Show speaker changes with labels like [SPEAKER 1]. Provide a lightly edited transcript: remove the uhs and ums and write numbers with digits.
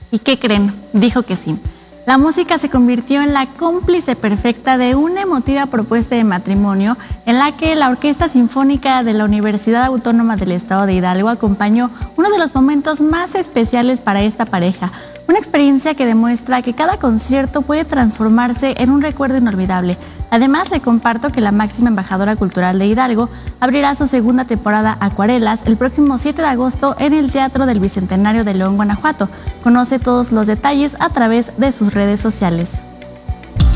[SPEAKER 1] ¿Y qué creen? Dijo que sí. La música se convirtió en la cómplice perfecta de una emotiva propuesta de matrimonio en la que la Orquesta Sinfónica de la Universidad Autónoma del Estado de Hidalgo acompañó uno de los momentos más especiales para esta pareja. Una experiencia que demuestra que cada concierto puede transformarse en un recuerdo inolvidable. Además, le comparto que la máxima embajadora cultural de Hidalgo abrirá su segunda temporada Acuarelas el próximo 7 de agosto en el Teatro del Bicentenario de León, Guanajuato. Conoce todos los detalles a través de sus redes sociales.